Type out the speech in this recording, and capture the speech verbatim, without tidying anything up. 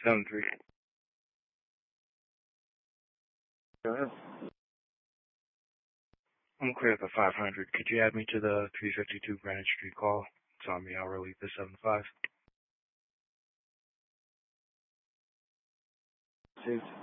seven three. Go ahead. I'm clear for five hundred. Could you add me to the three fifty-two Greenwich Street call? It's on me. I'll relieve the seven five. Received.